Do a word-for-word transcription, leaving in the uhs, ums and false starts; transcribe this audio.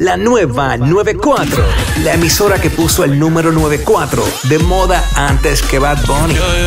La nueva noventa y cuatro. La emisora que puso el número noventa y cuatro de moda antes que Bad Bunny.